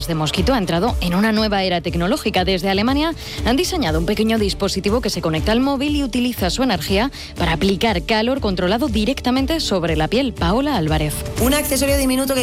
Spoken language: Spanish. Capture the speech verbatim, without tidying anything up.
de mosquito ha entrado en una nueva era tecnológica. Desde Alemania han diseñado un pequeño dispositivo que se conecta al móvil y utiliza su energía para aplicar calor controlado directamente sobre la piel. Paola Álvarez. Un accesorio diminuto que